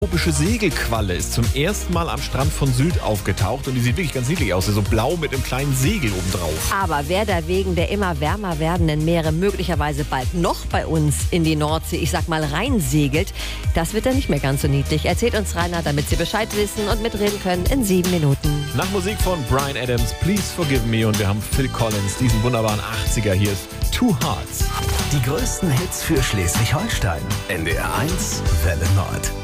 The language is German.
Tropische Segelqualle ist zum ersten Mal am Strand von Sylt aufgetaucht und die sieht wirklich ganz niedlich aus. So blau mit einem kleinen Segel obendrauf. Aber wer da wegen der immer wärmer werdenden Meere möglicherweise bald noch bei uns in die Nordsee, ich sag mal, reinsegelt, das wird dann nicht mehr ganz so niedlich. Erzählt uns Rainer, damit Sie Bescheid wissen und mitreden können in 7 Minuten. Nach Musik von Bryan Adams, Please Forgive Me, und wir haben Phil Collins, diesen wunderbaren 80er. Hier ist Two Hearts. Die größten Hits für Schleswig-Holstein. NDR 1 Welle Nord.